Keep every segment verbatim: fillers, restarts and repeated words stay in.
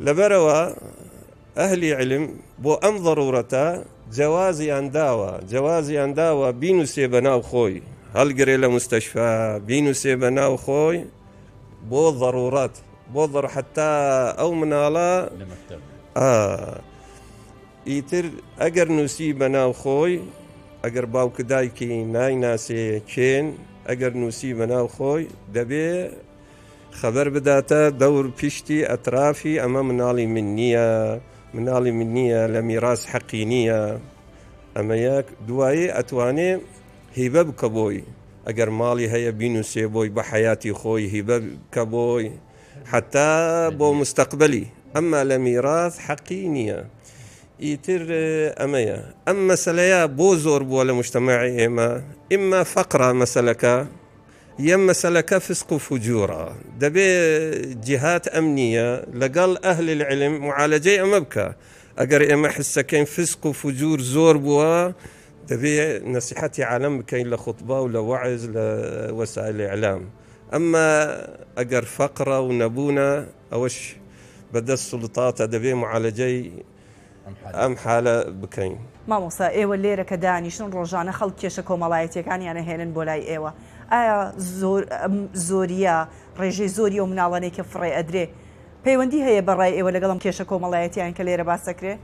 لبروا أهلي علم بو أم ضرورة جوازي أنداوة جوازي أنداوة بينو سيبنا وخوي هل قري لمستشفى بينو سيبنا وخوي بو ضرورات بو ضر حتى أو منالا آه يتر أجر نسيبنا وخوي أجر باو كدايكي ناي ناسي كين أجر نسيبنا وخوي دبي خبر بداتا دور بيشتي أطرافي أما منالي منية منالي منية لميراث حقينية أما ياك دواي أتواني هيبة بكبوي أجر مالي هيا بينو سيبوي بحياتي خوي هيبة بكبوي حتى بو مستقبلي أما لميراث حقينية يتر أميا أما سليا بوزور بولا مجتمعي إما إما فقرة مسلكة يم مسلكة فسق وفجورة دبي جهات أمنية لقال أهل العلم معالجي أمبكى أقر إما حسكين فسق وفجور زور بوا دبي نصيحتي عالم كاين لخطبة ولا وعظ لوسائل الإعلام أما أقر فقرة ونبونا أوش بدأ السلطات دبي معالجي أم حالة بكين مامۆستا ئێوە لێرە کە دانیشتن ڕۆژانە خەڵک کێشە کۆمەڵایەتیەکانیان ئەهێنن بۆ لای ئێوە ئایا زۆریە ڕێژەی زۆری و مناڵانەی کە فڕێ ئەدرێ پەیوەندی هەیە بەڕای ئێوە لەگەڵم کێشە کۆمەڵایەتیان کە لێرە باس دەکرێت؟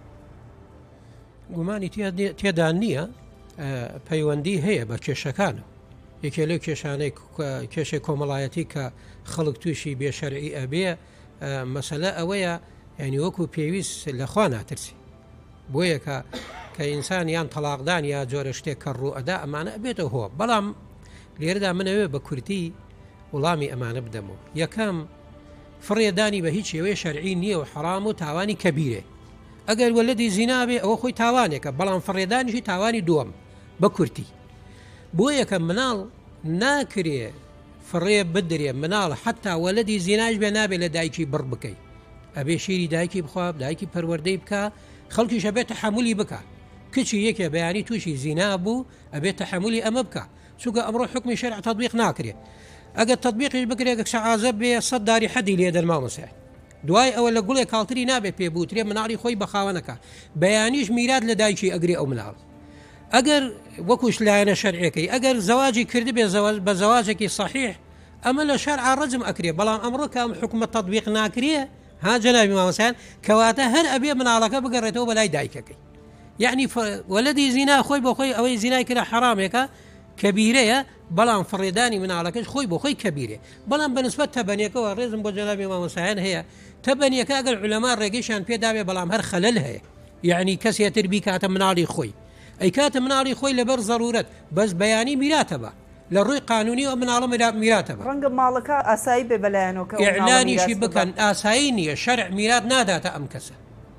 گومانی تێدا نییە پەیوەندی هەیە بە کێشەکانە یەکێ لێو کێشانەی کێشەی کۆمەڵایەتی کە خەڵک تووشی بێشەرعی ئەبێ مەسەلە ئەوەیە یعنی وەکو پێویست لەخوا ناترسی بۆیە کە کە ئینسان یان تەلاقدان یا جۆرە شتێک کە ڕوئەدا ئەمانە ئەبێتەوە هۆ بەڵام لێرەدا منەوێ بە کورتی وڵامی ئەمانە بدەمەوە یەکەم فڕێدانی بە هیچ شێوەیە شەرعی نییە و حرام و تاوانی کەبیرێ ئەگەر وەلەدی زینابێ ئەوە خۆی تاوانێکە بەڵام فڕێدانیشی تاوانی دووەم بە کورتی بۆ یەکە مناڵ ناکرێ فڕێ بدرێ مناڵ حتا وەلەدی زیناش بێ نابێت لە دایکی بڕ بکەیت ئەبێ شیری دایکی بخوا دایکی پەروەردەی بکە خەڵکیش ئەبێت تەحەمولی بکە کچی یەکێ بەیانی تووشی زینا بوو ئەبێت تەحەمولی ئەمە بکە چونکە ئەمڕۆ حکمی شەرع تەطبیق ناکرێت ئەگەر تەطبیقیش بکرێت شەعازە بێ سەد داری حەدی لێ دەرما مەسەح دوای ئەوە لە گوڵێ کاڵتری نابێت پێبووترێ مناڵی خۆی بەخاوەنەکە بەیانیش میرات لە دایکی ئەگرێ ئەو مناڵ ئەگەر وەکوش لایەنە شەرعەکەی ئەگەر زەواجی کرد بێ بە زەواجێکی صحیح ئەمە لە شەرع ڕەجم ئەکرێ بەڵام ئەمڕۆ کە ئەم حکومە تەطبیق ناکرێ ها جەنابی مامۆسایان کەواتە هەر ئەبێ مناڵەکە بگەڕێتەوە بەلای دایکەکەی یعنی وەلەدی زینا خۆی بۆ خۆی ئەوەی زینای کرا حرامێکە کەبیرەیە بەڵام فڕێدانی مناڵەکەش خۆی بۆ خۆی کەبیرێ بەڵام بەنسبەت تەبەنیەکەەوە ڕێزم بۆ جەنابی مامۆسایان هەیە تەبەنیەکە ئەگەر عولەما ڕێگەیشان پێداوێ بەڵام هەر خەلەل هەیە یعنی کەسێتر بیکاتە مناڵی خۆی ئەی کاتە مناڵی خۆی لەبەر زەرورەت بەس بەیانی میراتە بە لە ڕووی قانونی و مناڵە میراتەبە ڕەنگە ماڵەکە ئاسایی بێ بەلایەنەوە ئیعلانیشی بکەن ئاسایی نییە شەرع میرات ناداتە ئەم کەسە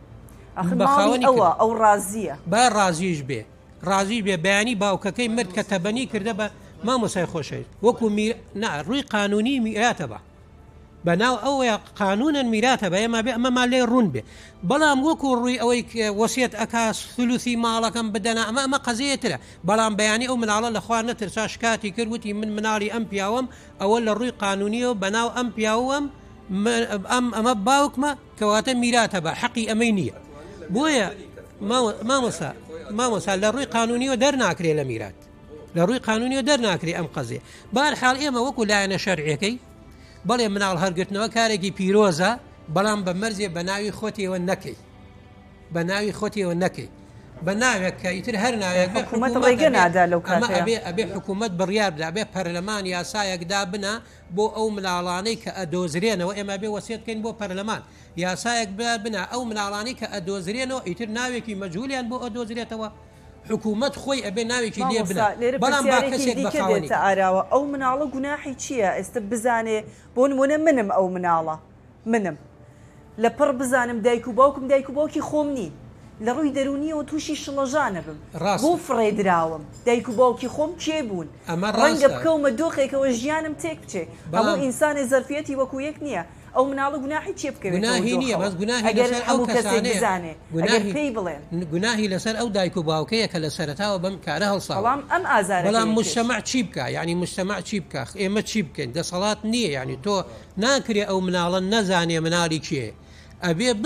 ئەوە ئەو ڕازیە با ڕازیش بێ ڕازی بێ بەیانی باوکەکەی مرد کە تەبەنی کردە بە مامۆسای خۆشەویست وەکو ڕووی قانونی میراتەبە بەناو ئەوەیە قانونن میراتە بە ئێمە بێ ئەمەما لێ ڕوون بێ بەڵام وەکو ڕووی ئەوەی وەسیەت ئەکاس ثلوثی ماڵەکەم بدەنا ئەمە ئەمە قەزەیەترە بەڵام بەیانی ئەو مناڵە لەخوا نەترسا شکاتی کرد وتی من مناڵی ئەم پیاوەم ئەوە لە ڕووی قانونیەوە بەناو ئەم پیاوەم ئەم ئەمە باوکمە کەواتە میراتە بە حەقی ئەمەی نییە بۆیە مامۆسا مامۆسا لە ڕووی قانونیەوە دەرناکرێ لە میرات لە ڕووی قانونیەوە دەرناکرێ ئەم قەزێ بەهەرحاڵ ئێمە وەکو لایەنە شەرعیەکەی بەڵێ مناڵ هەرگرتنەوە کارێکی پیرۆزە بەڵام بە مەرزێ بە ناوی خۆتیەوە نەکەی بە ناوی خۆتیەوە نەکەی بە ناوێک کە ئیتر هەر ناوێک حکومەت ڕێگە نادا لەو ئەبێ ئەبێ حکومەت بڕیار بدا ئەبێ پەرلەمان یاسایەکدا بنا بۆ ئەو مناڵانەی کە ئەدۆزرێنەوە ئێمە بێ وەسیەتکەین بۆ پەرلەمان یاسایەک بنا ئەو مناڵانەی کە ئەدۆزرێنەوە ئیتر ناوێکی مەجهولیان بۆ ئەدۆزرێتەوە حکومەت خۆی ئەبێ ناوێکی لێ بنا بەڵام با کەسێک بەخاوەنی ئاراوە ئەو مناڵە گوناحی چییە ئێستا بزانێ بۆ نمونە منم ئەو مناڵە منم لە پڕ بزانم دایک و باوکم دایک و باوکی خۆم نین لە ڕووی دەرونیەوە تووشی شڵەژانە بم بۆ فڕێدراوم دایک و باوکی خۆم کێ بوون ڕەنگە بکەومە دۆخێکەوە ژیانم تێک بچێ هەموو ئینسانی زەرفەتی وەکو یەک نییە ئەو مناڵە گوناحی چێ بکەوێت گوناهی نییە بەس گوناهی لەسەر ئەو کەسانەیە پێی بڵێن گوناهی لەسەر ئەو دایک و باوکەیە کە لە سەرەتاوە بەم کارە هەڵسا بەڵام ئەم ئازارە بەڵام مجتەمع چی بکە یعنی مجتەمع چی بکە ئێمە چی بکەین دەسەڵات نییە یعنی تۆ ناکرێ ئەو مناڵە نەزانێ مناڵی کێ ئەبێ